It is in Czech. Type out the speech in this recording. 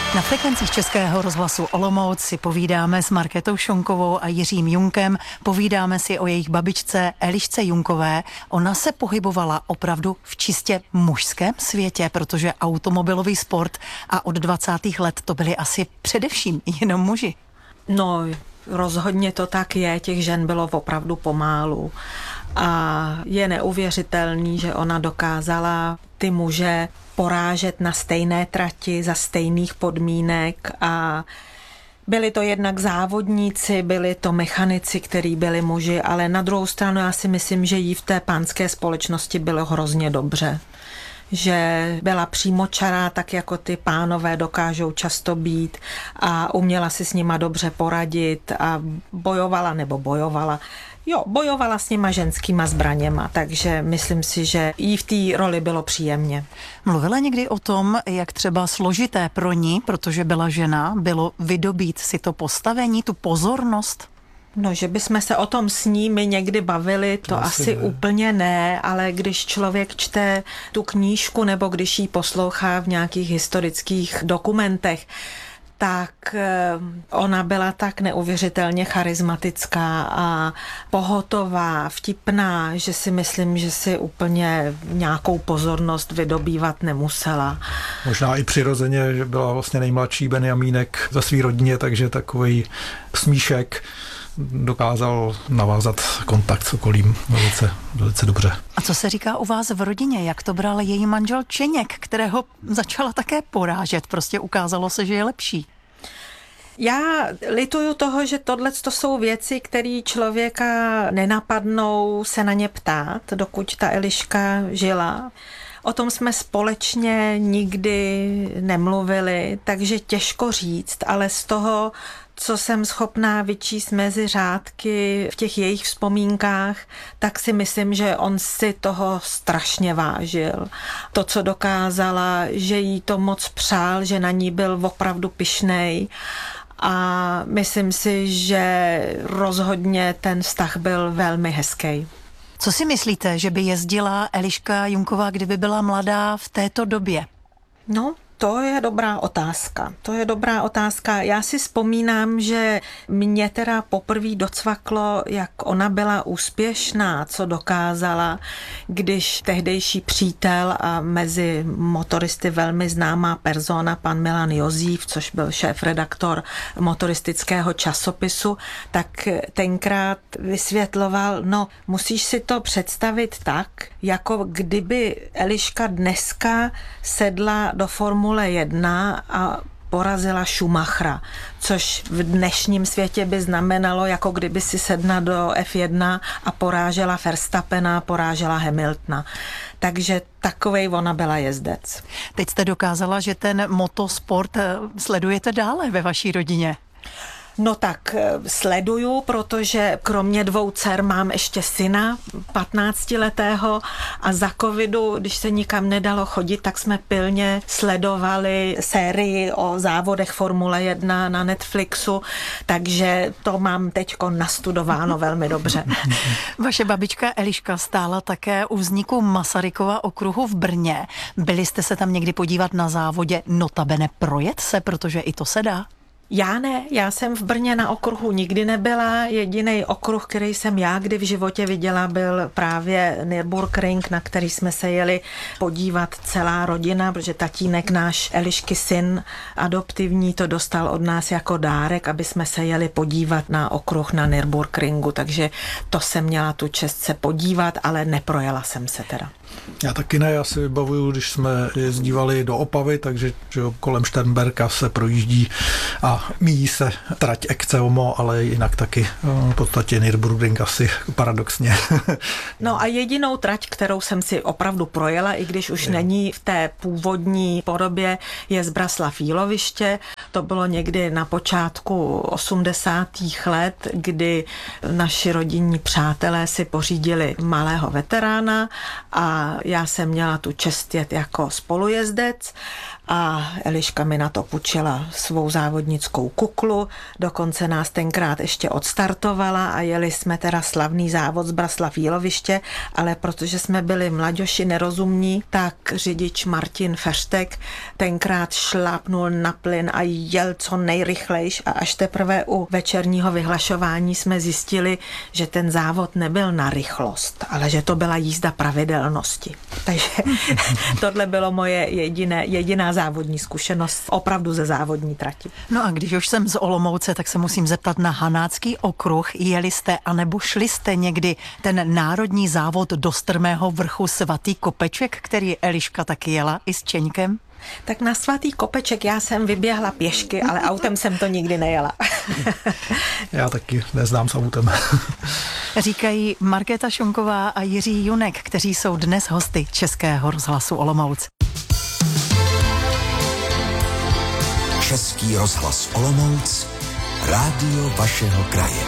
Na frekvencích Českého rozhlasu Olomouc si povídáme s Markétou Šonkovou a Jiřím Junkem. Povídáme si o jejich babičce Elišce Junkové. Ona se pohybovala opravdu v čistě mužském světě, protože automobilový sport a od 20. let to byli asi především jenom muži. No, rozhodně to tak je, těch žen bylo opravdu pomálu. A je neuvěřitelný, že ona dokázala ty muže porážet na stejné trati, za stejných podmínek a byli to jednak závodníci, byli to mechanici, kteří byli muži, ale na druhou stranu já si myslím, že jí v té pánské společnosti bylo hrozně dobře. Že byla přímočará, tak jako ty pánové dokážou často být a uměla si s nima dobře poradit a bojovala s nima ženskýma zbraněma, takže myslím si, že jí v té roli bylo příjemně. Mluvila někdy o tom, jak třeba složité pro ní, protože byla žena, bylo vydobít si to postavení, tu pozornost? No, že bychom se o tom s nimi někdy bavili, to asi úplně ne, ale když člověk čte tu knížku nebo když ji poslouchá v nějakých historických dokumentech, tak ona byla tak neuvěřitelně charismatická a pohotová, vtipná, že si myslím, že si úplně nějakou pozornost vydobývat nemusela. Možná i přirozeně, že byla vlastně nejmladší Benjamínek za svý rodině, takže takový smíšek dokázal navázat kontakt s okolím velice dobře. A co se říká u vás v rodině? Jak to bral její manžel Čeněk, kterého začala také porážet? Prostě ukázalo se, že je lepší. Já lituju toho, že tohleto jsou věci, které člověka nenapadnou se na ně ptát, dokud ta Eliška žila. O tom jsme společně nikdy nemluvili, takže těžko říct, ale z toho, co jsem schopná vyčíst mezi řádky v těch jejich vzpomínkách, tak si myslím, že on si toho strašně vážil. To, co dokázala, že jí to moc přál, že na ní byl opravdu pyšnej a myslím si, že rozhodně ten vztah byl velmi hezký. Co si myslíte, že by jezdila Eliška Junková, kdyby byla mladá v této době? No, to je dobrá otázka. Já si vzpomínám, že mě teda poprvé docvaklo, jak ona byla úspěšná, co dokázala, když tehdejší přítel a mezi motoristy velmi známá persona, pan Milan Jozív, což byl šéfredaktor motoristického časopisu, tak tenkrát vysvětloval, no musíš si to představit tak, jako kdyby Eliška dneska sedla do Formule 1 a porazila Schumachera, což v dnešním světě by znamenalo, jako kdyby si sedla do F1 a porážela Verstappena, porážela Hamiltona. Takže takovej ona byla jezdec. Teď jste dokázala, že ten motosport sledujete dále ve vaší rodině. No tak sleduju, protože kromě 2 dcer mám ještě syna 15letého a za covidu, když se nikam nedalo chodit, tak jsme pilně sledovali sérii o závodech Formule 1 na Netflixu, takže to mám teďko nastudováno velmi dobře. Vaše babička Eliška stála také u vzniku Masarykova okruhu v Brně. Byli jste se tam někdy podívat na závodě, notabene projet se, protože i to se dá? Já ne, já jsem v Brně na okruhu nikdy nebyla. Jediný okruh, který jsem já kdy v životě viděla, byl právě Nürburgring, na který jsme se jeli podívat celá rodina, protože tatínek náš Elišky syn adoptivní to dostal od nás jako dárek, aby jsme se jeli podívat na okruh na Nürburgringu, takže to jsem měla tu čest se podívat, ale neprojela jsem se teda. Já taky ne, já si vybavuju, když jsme jezdívali do Opavy, takže že kolem Šternberka se projíždí a míjí se trať Ecceomo, ale jinak taky v podstatě Nürburgring asi paradoxně. No a jedinou trať, kterou jsem si opravdu projela, i když už není v té původní podobě, je Zbraslav Jíloviště. To bylo někdy na počátku 80. let, kdy naši rodinní přátelé si pořídili malého veterána a já jsem měla tu čest jet jako spolujezdec a Eliška mi na to půjčila svou závodnickou kuklu, dokonce nás tenkrát ještě odstartovala a jeli jsme teda slavný závod z Braslav Jíloviště, ale protože jsme byli mladěši nerozumní, tak řidič Martin Feštek tenkrát šlápnul na plyn a jel co nejrychlejš a až teprve u večerního vyhlašování jsme zjistili, že ten závod nebyl na rychlost, ale že to byla jízda pravidelnosti. Takže tohle bylo moje jediná závodní zkušenost opravdu ze závodní trati. No a když už jsem z Olomouce, tak se musím zeptat na Hanácký okruh. Jeli jste anebo šli jste někdy ten národní závod do strmého vrchu Svatý Kopeček, který Eliška taky jela i s Čeňkem? Tak na Svatý Kopeček já jsem vyběhla pěšky, ale autem jsem to nikdy nejela. Já taky neznám s autem. Říkají Markéta Šunková a Jiří Junek, kteří jsou dnes hosty Českého rozhlasu Olomouc. Český rozhlas Olomouc, rádio vašeho kraje.